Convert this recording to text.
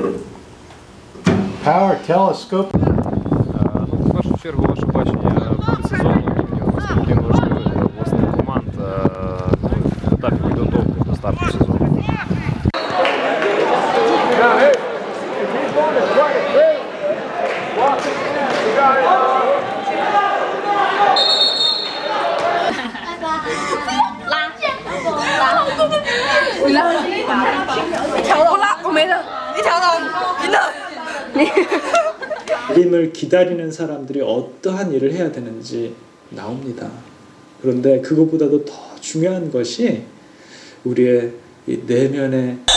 Power telescope. В першу чергу ваше бачення перед сезоном, наскільки він важливий для власних команд в етапі підготовки до старту сезону. 그림을 기다리는 사람들이 어떠한 일을 해야 되는지 나옵니다. 그런데 그것보다도 더 중요한 것이 우리의 이 내면의